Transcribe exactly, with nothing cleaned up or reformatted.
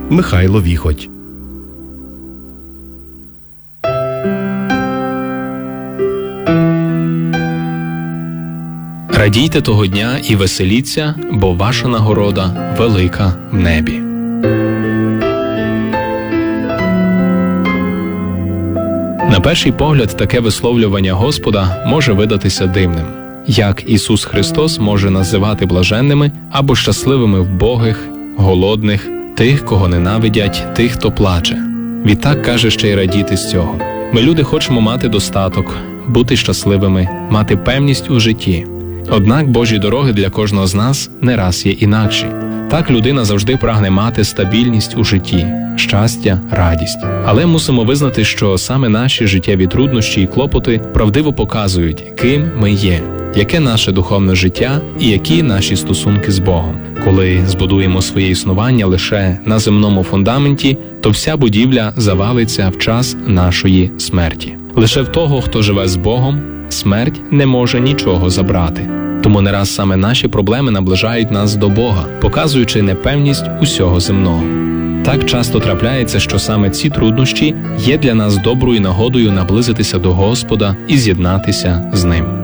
Михайло Віхоть. Радійте того дня і веселіться, бо ваша нагорода велика в небі. На перший погляд, таке висловлювання Господа може видатися дивним. Як Ісус Христос може називати блаженними або щасливими вбогих, голодних, тих, кого ненавидять, тих, хто плаче. Відтак каже ще й радіти з цього. Ми, люди, хочемо мати достаток, бути щасливими, мати певність у житті. Однак Божі дороги для кожного з нас не раз є інакші. Так людина завжди прагне мати стабільність у житті, щастя, радість. Але мусимо визнати, що саме наші життєві труднощі і клопоти правдиво показують, ким ми є, яке наше духовне життя і які наші стосунки з Богом. Коли збудуємо своє існування лише на земному фундаменті, то вся будівля завалиться в час нашої смерті. Лише в того, хто живе з Богом, смерть не може нічого забрати. Тому не раз саме наші проблеми наближають нас до Бога, показуючи непевність усього земного. Так часто трапляється, що саме ці труднощі є для нас доброю нагодою наблизитися до Господа і з'єднатися з Ним.